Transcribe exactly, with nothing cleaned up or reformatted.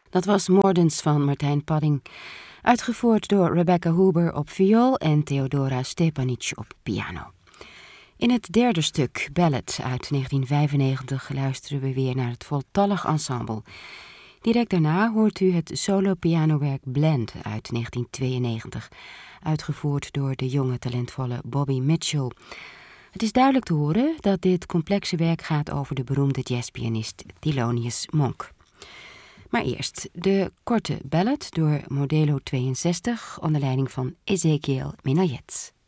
Dat was Mordens van Martijn Padding, uitgevoerd door Rebecca Huber op viool en Theodora Stepanic op piano. In het derde stuk, Ballad uit negentien vijfennegentig, luisteren we weer naar het voltallig ensemble. Direct daarna hoort u het solo-pianowerk Blend uit negentien tweeënnegentig, uitgevoerd door de jonge talentvolle Bobby Mitchell. Het is duidelijk te horen dat dit complexe werk gaat over de beroemde jazzpianist Thelonious Monk. Maar eerst de korte ballad door Modelo tweeënzestig onder leiding van Ezekiel Minayet.